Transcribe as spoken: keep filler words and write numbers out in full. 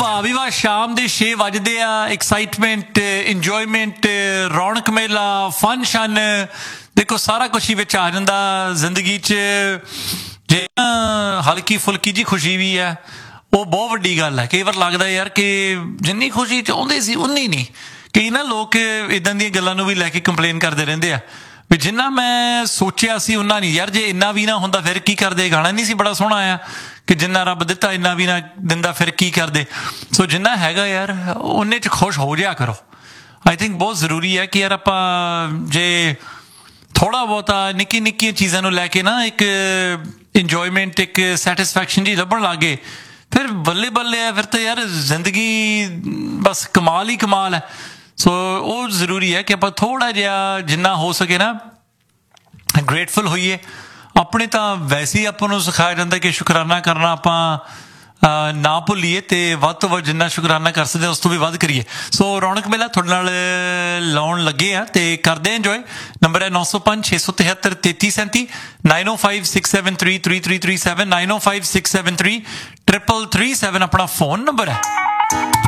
ਵਾਹ ਵੀ ਵਾਹ ਸ਼ਾਮ ਦੇ ਛੇ ਵੱਜਦੇ ਆ ਐਕਸਾਈਟਮੈਂਟ ਇੰਜੋਇਮੈਂਟ ਰੌਣਕ ਮੇਲਾ ਫਨ ਸ਼ਨ ਦੇਖੋ ਸਾਰਾ ਕੁਛ ਹੀ ਵਿੱਚ ਆ ਜਾਂਦਾ ਜ਼ਿੰਦਗੀ 'ਚ ਜੇ ਹਲਕੀ ਫੁਲਕੀ ਜੀ ਖੁਸ਼ੀ ਵੀ ਹੈ ਉਹ ਬਹੁਤ ਵੱਡੀ ਗੱਲ ਹੈ। ਕਈ ਵਾਰ ਲੱਗਦਾ ਯਾਰ ਕਿ ਜਿੰਨੀ ਖੁਸ਼ੀ ਚਾਹੁੰਦੇ ਸੀ ਉਨੀ ਨਹੀਂ। ਕਈ ਨਾ ਲੋਕ ਇੱਦਾਂ ਦੀਆਂ ਗੱਲਾਂ ਨੂੰ ਵੀ ਲੈ ਕੇ ਕੰਪਲੇਨ ਕਰਦੇ ਰਹਿੰਦੇ ਆ ਵੀ ਜਿੰਨਾ ਮੈਂ ਸੋਚਿਆ ਸੀ ਉਨਾ ਨਹੀਂ। ਯਾਰ ਜੇ ਇੰਨਾ ਵੀ ਨਾ ਹੁੰਦਾ ਫਿਰ ਕੀ ਕਰਦੇ? ਗਾਣਾ ਨਹੀਂ ਸੀ ਬੜਾ ਸੋਹਣਾ ਆਇਆ ਕਿ ਜਿੰਨਾ ਰੱਬ ਦਿੱਤਾ ਇੰਨਾ ਵੀ ਨਾ ਦਿੰਦਾ ਫਿਰ ਕੀ ਕਰਦੇ? ਸੋ ਜਿੰਨਾ ਹੈਗਾ ਯਾਰ ਉਹਨੇ 'ਚ ਖੁਸ਼ ਹੋ ਜਿਆ ਕਰੋ। ਆਈ ਥਿੰਕ ਬਹੁਤ ਜ਼ਰੂਰੀ ਹੈ ਕਿ ਯਾਰ ਆਪਾਂ ਜੇ ਥੋੜ੍ਹਾ ਬਹੁਤਾ ਨਿੱਕੀ ਨਿੱਕੀਆਂ ਚੀਜ਼ਾਂ ਨੂੰ ਲੈ ਕੇ ਨਾ ਇੱਕ ਇੰਜੋਇਮੈਂਟ ਇੱਕ ਸੈਟਿਸਫੈਕਸ਼ਨ ਜੀ ਲੱਭਣ ਲੱਗ ਗਏ ਫਿਰ ਬੱਲੇ ਬੱਲੇ ਹੈ। ਫਿਰ ਤਾਂ ਯਾਰ ਜ਼ਿੰਦਗੀ ਬਸ ਕਮਾਲ ਹੀ ਕਮਾਲ ਹੈ। ਸੋ ਉਹ ਜ਼ਰੂਰੀ ਹੈ ਕਿ ਆਪਾਂ ਥੋੜ੍ਹਾ ਜਿਹਾ ਜਿੰਨਾ ਹੋ ਸਕੇ ਨਾ ਗ੍ਰੇਟਫੁਲ ਹੋਈਏ। ਆਪਣੇ ਤਾਂ ਵੈਸੇ ਹੀ ਆਪਾਂ ਨੂੰ ਸਿਖਾਇਆ ਜਾਂਦਾ ਕਿ ਸ਼ੁਕਰਾਨਾ ਕਰਨਾ ਆਪਾਂ ਨਾ ਭੁੱਲੀਏ ਅਤੇ ਵੱਧ ਤੋਂ ਵੱਧ ਜਿੰਨਾ ਸ਼ੁਕਰਾਨਾ ਕਰ ਸਕਦੇ ਉਸ ਤੋਂ ਵੀ ਵੱਧ ਕਰੀਏ। ਸੋ ਰੌਣਕ ਮੇਲਾ ਤੁਹਾਡੇ ਨਾਲ ਲਾਉਣ ਲੱਗੇ ਆ ਅਤੇ ਕਰਦੇ ਇੰਜੋਏ। ਨੰਬਰ ਹੈ ਨੌ ਸੌ ਪੰਜ ਛੇ ਸੌ ਤਿਹੱਤਰ ਤੇਤੀ ਸੈਂਤੀ ਨਾਈਨ ਓ five six seven three three three three seven nine ਓ five six seven three triple three seven ਆਪਣਾ ਫੋਨ ਨੰਬਰ ਹੈ।